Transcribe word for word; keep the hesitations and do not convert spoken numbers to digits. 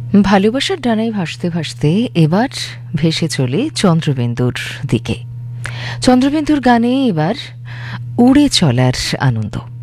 ভালোবাসার ডানায় ভাসতে ভাসতে এবার ভেসে চলে চন্দ্রবিন্দুর দিকে। চন্দ্রবিন্দুর গানে এবার উড়ে চলার আনন্দ।